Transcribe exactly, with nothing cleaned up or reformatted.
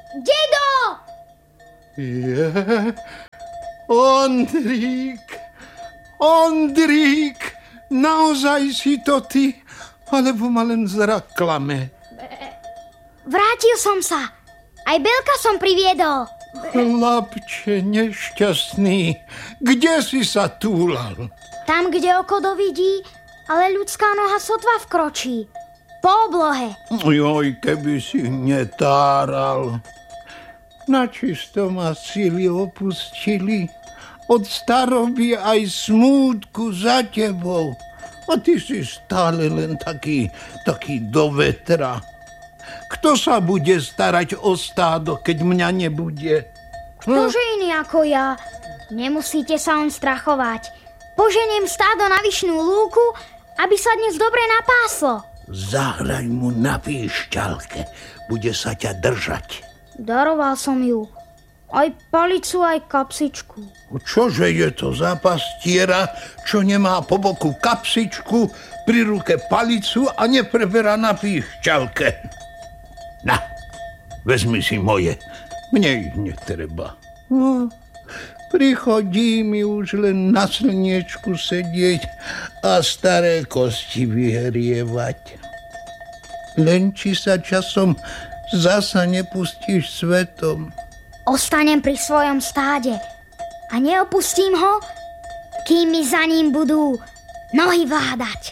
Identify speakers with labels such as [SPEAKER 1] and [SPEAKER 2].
[SPEAKER 1] Dedo!
[SPEAKER 2] Je... Ondrík! Ondrík! Naozaj si to ty? Alebo ma len zrak klame?
[SPEAKER 1] Vrátil som sa. Aj Belka som priviedol.
[SPEAKER 2] Chlapče nešťastný, kde si sa túlal?
[SPEAKER 1] Tam, kde oko dovidí, ale ľudská noha sotva vkročí. Po oblohe.
[SPEAKER 2] Joj, keby si netáral. Načisto ma sily opustili. Od staroby aj smútku za tebou. A ty si stále len taký, taký do vetra. Kto sa bude starať o stádo, keď mňa nebude?
[SPEAKER 1] Ktože iný ako ja? Nemusíte sa on strachovať. Poženiem stádo na vyšnú lúku, aby sa dnes dobre napáslo.
[SPEAKER 2] Zahraj mu na píšťalke. Bude sa ťa držať.
[SPEAKER 1] Daroval som ju. Aj palicu, aj kapsičku.
[SPEAKER 2] Čože je to za pastiera, čo nemá po boku kapsičku, pri ruke palicu a nepreberá na píšťalke? Na, vezmi si moje. Mne ich netreba. No, prichodí mi už len na slniečku sedieť a staré kosti vyhrievať. Len či sa časom zasa nepustíš svetom.
[SPEAKER 1] Ostanem pri svojom stáde a neopustím ho, kým mi za ním budú nohy vládať.